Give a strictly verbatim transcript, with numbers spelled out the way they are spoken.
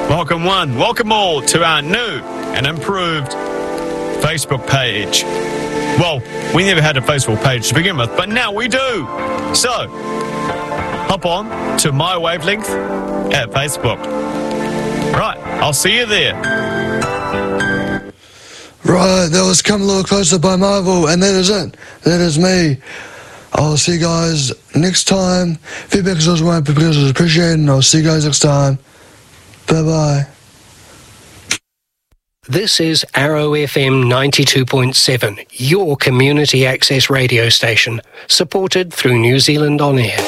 Welcome one, welcome all to our new and improved Facebook page. Well, we never had a Facebook page to begin with, but now we do. So, hop on to My Wavelength at Facebook. Right, I'll see you there. Right, that was Come a Little Closer by Marvel, and that is it. That is me. I'll see you guys next time. Feedback is always one, because it's appreciated, and I'll see you guys next time. Bye-bye. This is Arrow F M ninety-two point seven, your community access radio station, supported through New Zealand On Air.